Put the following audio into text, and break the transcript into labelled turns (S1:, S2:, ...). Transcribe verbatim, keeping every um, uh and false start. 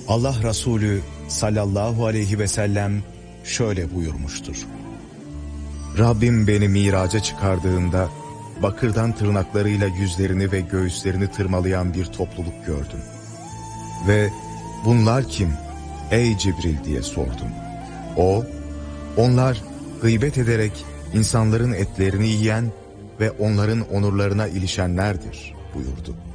S1: Allah Resulü sallallahu aleyhi ve sellem şöyle buyurmuştur. Rabbim beni miraca çıkardığında bakırdan tırnaklarıyla yüzlerini ve göğüslerini tırmalayan bir topluluk gördüm. Ve bunlar kim ey Cibril diye sordum. O, onlar gıybet ederek insanların etlerini yiyen ve onların onurlarına ilişenlerdir buyurdu.